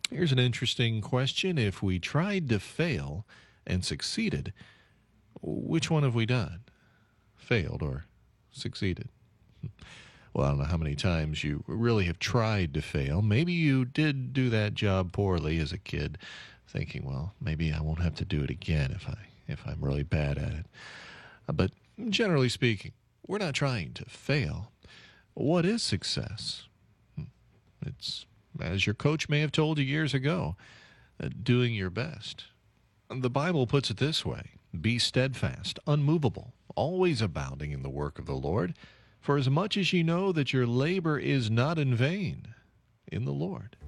Here's an interesting question. If we tried to fail and succeeded, which one have we done? Failed or succeeded? Well, I don't know how many times you really have tried to fail. Maybe you did do that job poorly as a kid, thinking, well, maybe I won't have to do it again if I'm really bad at it. But generally speaking, we're not trying to fail. What is success? It's, as your coach may have told you years ago, doing your best. The Bible puts it this way: be steadfast, unmovable, always abounding in the work of the Lord, for as much as ye know that your labor is not in vain in the Lord.